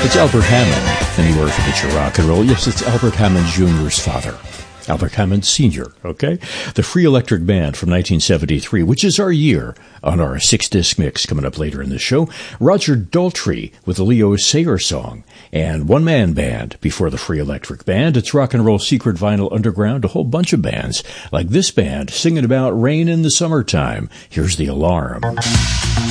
It's Albert Hammond, and he worked with your rock and roll. Yes, it's Albert Hammond Jr.'s father. Albert Hammond Sr., okay? The Free Electric Band from 1973, which is our year on our 6-disc mix coming up later in the show. Roger Daltrey with the Leo Sayer song. And One Man Band before the Free Electric Band. It's Rock and Roll Secret Vinyl Underground, a whole bunch of bands like this band singing about rain in the summertime. Here's The Alarm.